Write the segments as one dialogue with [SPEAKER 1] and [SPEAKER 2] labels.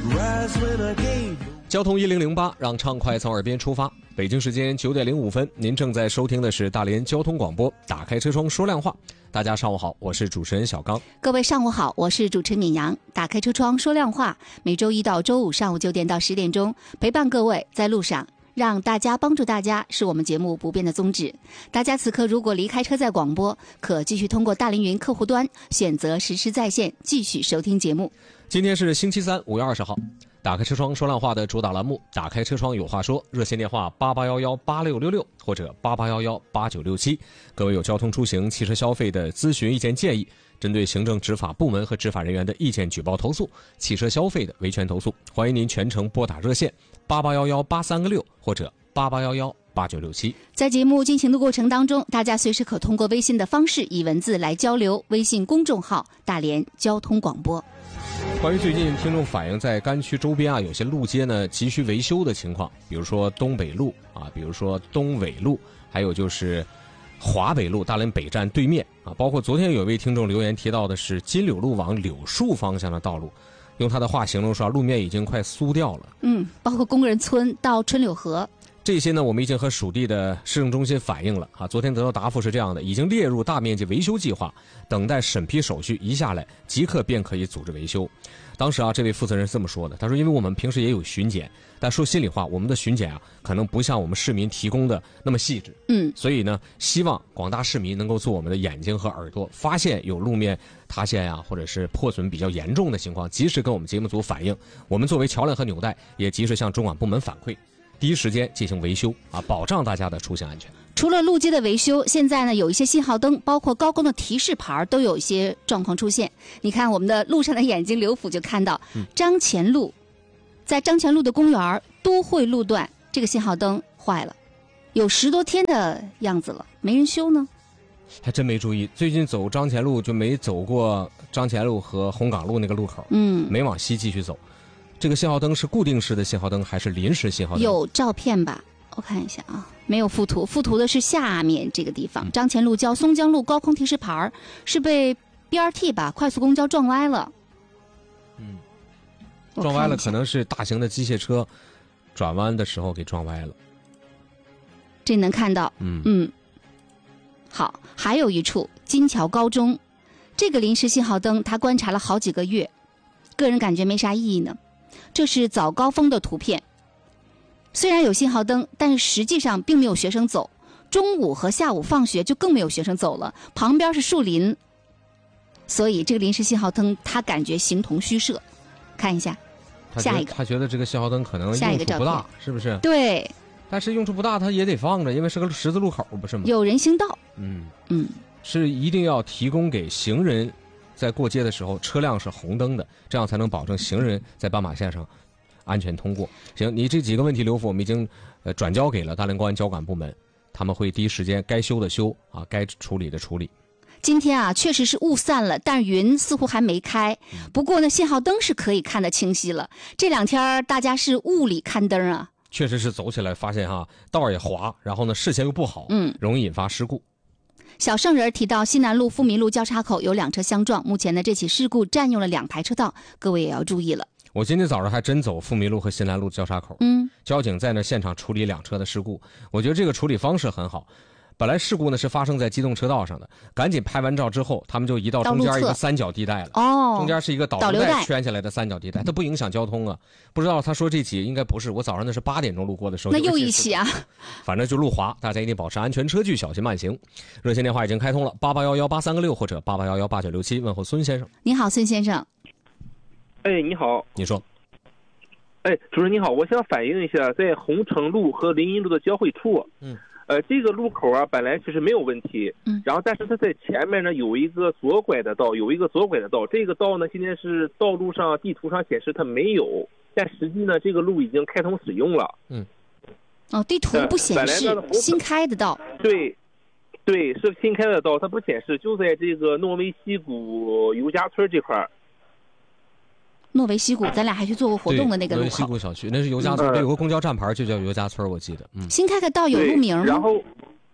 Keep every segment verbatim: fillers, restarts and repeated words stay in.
[SPEAKER 1] 交通一零零八，让畅快从耳边出发。北京时间九点零五分，您正在收听的是大连交通广播。打开车窗说亮话，大家上午好，我是主持人小刚。
[SPEAKER 2] 各位上午好，我是主持人敏阳。打开车窗说亮话，每周一到周五上午九点到十点钟，陪伴各位在路上，让大家帮助大家，是我们节目不变的宗旨。大家此刻如果离开车载广播，可继续通过大凌云客户端选择实时在线继续收听节目。
[SPEAKER 1] 今天是星期三，五月二十号。打开车窗说亮话的主打栏目，打开车窗有话说，热线电话八八幺幺八六六六或者八八幺幺八九六七。各位有交通出行、汽车消费的咨询意见建议，针对行政执法部门和执法人员的意见举报投诉，汽车消费的维权投诉，欢迎您全程拨打热线八八幺幺八三个六或者八八幺幺八九六七。
[SPEAKER 2] 在节目进行的过程当中，大家随时可通过微信的方式以文字来交流，微信公众号大连交通广播。
[SPEAKER 1] 关于最近听众反映在甘区周边啊，有些路街呢急需维修的情况，比如说东北路啊，比如说东纬路，还有就是华北路大连北站对面啊，包括昨天有位听众留言提到的是金柳路往柳树方向的道路，用他的话形容说路面已经快酥掉了。
[SPEAKER 2] 嗯，包括工人村到春柳河。
[SPEAKER 1] 这些呢，我们已经和属地的市政中心反映了啊。昨天得到答复是这样的，已经列入大面积维修计划，等待审批手续一下来，即刻便可以组织维修。当时啊，这位负责人是这么说的，他说：“因为我们平时也有巡检，但说心里话，我们的巡检啊，可能不像我们市民提供的那么细致。
[SPEAKER 2] 嗯，
[SPEAKER 1] 所以呢，希望广大市民能够做我们的眼睛和耳朵，发现有路面塌陷呀、啊，或者是破损比较严重的情况，及时跟我们节目组反映。我们作为桥梁和纽带，也及时向中管部门反馈。”第一时间进行维修啊，保障大家的出行安全。
[SPEAKER 2] 除了路街的维修，现在呢有一些信号灯，包括高光的提示牌都有一些状况出现。你看我们的路上的眼睛刘府就看到，嗯、张前路，在张前路的公园都会路段，这个信号灯坏了，有十多天的样子了，没人修呢。
[SPEAKER 1] 还真没注意，最近走张前路就没走过张前路和红岗路那个路口，
[SPEAKER 2] 嗯，
[SPEAKER 1] 没往西继续走。这个信号灯是固定式的信号灯还是临时信号灯？
[SPEAKER 2] 有照片吧？我看一下啊，没有附图，附图的是下面这个地方，嗯、张前路交松江路高空提示牌是被 B R T 吧快速公交撞歪了。
[SPEAKER 1] 嗯，撞歪了，可能是大型的机械车转弯的时候给撞歪了。
[SPEAKER 2] 这能看到，
[SPEAKER 1] 嗯
[SPEAKER 2] 嗯。好，还有一处金桥高中，这个临时信号灯，他观察了好几个月，个人感觉没啥意义呢。这是早高峰的图片，虽然有信号灯，但是实际上并没有学生走。中午和下午放学就更没有学生走了，旁边是树林，所以这个临时信号灯他感觉形同虚设。看一下，下一个，
[SPEAKER 1] 他觉得这个信号灯可能用处不大，是不是？
[SPEAKER 2] 对，
[SPEAKER 1] 但是用处不大，他也得放着，因为是个十字路口，不是吗？
[SPEAKER 2] 有人行道，
[SPEAKER 1] 嗯
[SPEAKER 2] 嗯，
[SPEAKER 1] 是一定要提供给行人。在过街的时候，车辆是红灯的，这样才能保证行人在斑马线上安全通过。行，你这几个问题，刘副我们已经呃转交给了大连公安交管部门，他们会第一时间该修的修啊，该处理的处理。
[SPEAKER 2] 今天啊，确实是雾散了，但云似乎还没开。不过呢，信号灯是可以看得清晰了。这两天大家是雾里看灯啊，
[SPEAKER 1] 确实是走起来发现哈，道也滑，然后呢视线又不好，
[SPEAKER 2] 嗯，
[SPEAKER 1] 容易引发事故。
[SPEAKER 2] 小圣人提到西南路富民路交叉口有两车相撞，目前呢这起事故占用了两排车道，各位也要注意了。
[SPEAKER 1] 我今天早上还真走富民路和西南路交叉口，
[SPEAKER 2] 嗯，
[SPEAKER 1] 交警在那现场处理两车的事故，我觉得这个处理方式很好。本来事故呢是发生在机动车道上的，赶紧拍完照之后，他们就移到中间一个三角地带了。
[SPEAKER 2] 哦，
[SPEAKER 1] 中间是一个导流带圈起来的三角地带，它不影响交通啊。不知道他说这起应该不是，我早上那是八点钟路过的时候。
[SPEAKER 2] 那又一起啊！
[SPEAKER 1] 反正就路滑，大家一定保持安全车距，小心慢行。热线电话已经开通了，八八幺幺八三个六或者八八幺幺八九六七，问候孙先生。
[SPEAKER 2] 你好，孙先生。
[SPEAKER 3] 哎，你好。
[SPEAKER 1] 你说。
[SPEAKER 3] 哎，主任你好，我想反映一下，在红城路和林荫路的交汇处。
[SPEAKER 1] 嗯。
[SPEAKER 3] 呃，这个路口啊，本来其实没有问题，
[SPEAKER 2] 嗯，
[SPEAKER 3] 然后但是它在前面呢有一个左拐的道，有一个左拐的道，这个道呢现在是道路上地图上显示它没有，但实际呢这个路已经开通使用了。
[SPEAKER 2] 嗯，哦，地图不显示，呃、新开的道。
[SPEAKER 3] 对，对，是新开的道，它不显示，就在这个诺维溪谷尤家村这块儿。
[SPEAKER 2] 诺维溪谷，咱俩还去做过活动的那个路口。
[SPEAKER 1] 诺维溪谷小区，那是尤家村，这、嗯、有个公交站牌就叫尤家村，我记得。嗯，
[SPEAKER 2] 新开的道有路名吗？
[SPEAKER 3] 然后，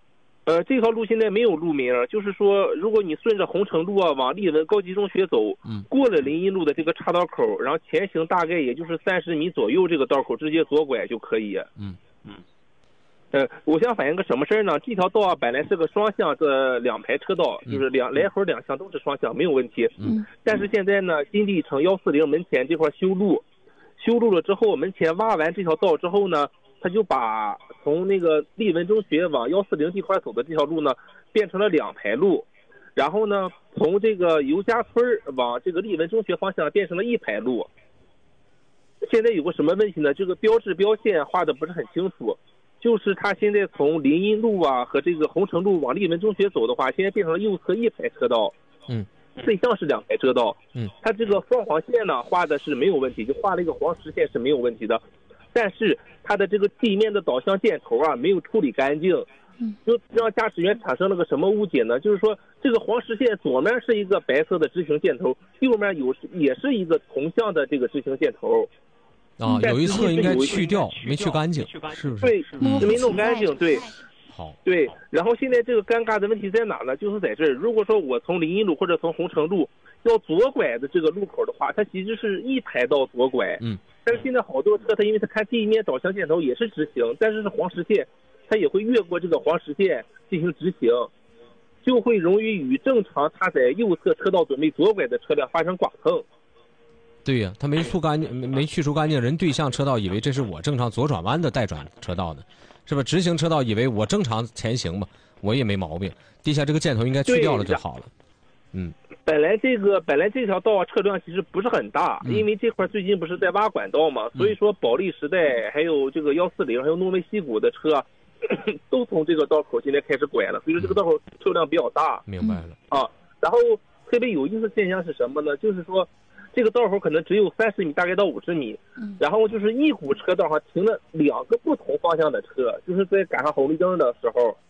[SPEAKER 3] 呃，这条路现在没有路名，就是说，如果你顺着红城路啊往丽文高级中学走，
[SPEAKER 1] 嗯，
[SPEAKER 3] 过了林荫路的这个岔道口，然后前行大概也就是三十米左右，这个道口直接左拐就可以。
[SPEAKER 1] 嗯嗯。
[SPEAKER 3] 呃，我想反映个什么事儿呢？这条道啊本来是个双向的两排车道，就是两来回两向都是双向，没有问题。
[SPEAKER 1] 嗯。
[SPEAKER 3] 但是现在呢，金地城幺四零门前这块修路，修路了之后，门前挖完这条道之后呢，他就把从那个丽文中学往幺四零这块走的这条路呢，变成了两排路，然后呢，从这个尤家村往这个丽文中学方向变成了一排路。现在有个什么问题呢？这个标志标线画的不是很清楚，就是他现在从林荫路啊和这个红城路往丽文中学走的话，现在变成了右侧一排车道。
[SPEAKER 1] 嗯。
[SPEAKER 3] 对向是两排车道。
[SPEAKER 1] 嗯。
[SPEAKER 3] 他这个双黄线呢画的是没有问题，就画了一个黄实线是没有问题的。但是它的这个地面的导向箭头啊没有处理干净，就让驾驶员产生了个什么误解呢？就是说这个黄实线左面是一个白色的直行箭头，右面有也是一个同向的这个直行箭头。
[SPEAKER 1] 啊，有一侧应该去掉，没去干净，是不是？
[SPEAKER 3] 对，没弄干净，对。
[SPEAKER 1] 好。
[SPEAKER 3] 对，然后现在这个尴尬的问题在哪呢？就是在这儿，如果说我从林荫路或者从红城路要左拐的这个路口的话，它其实是一排道左拐。
[SPEAKER 1] 嗯。
[SPEAKER 3] 但是现在好多车，它因为它看地面导向箭头也是直行，但是是黄实线，它也会越过这个黄实线进行直行，就会容易与正常它在右侧车道准备左拐的车辆发生剐蹭。
[SPEAKER 1] 对呀、啊，他没去干净，没去除干净，人对向车道以为这是我正常左转弯的带转车道呢，是吧？直行车道以为我正常前行嘛，我也没毛病。地下这个箭头应该去掉了就好了。嗯。
[SPEAKER 3] 本来这个本来这条道啊车辆其实不是很大，
[SPEAKER 1] 嗯、
[SPEAKER 3] 因为这块最近不是在挖管道嘛，所以说保利时代还有这个幺四零还有诺威西谷的车啊，都从这个道口现在开始拐了，所以说这个道口车辆比较大。
[SPEAKER 1] 明白了。
[SPEAKER 3] 啊，然后特别有意思的现象是什么呢？就是说这个道口可能只有三十米，大概到五十米，然后就是一股车道上停了两个不同方向的车，就是在赶上红绿灯的时候，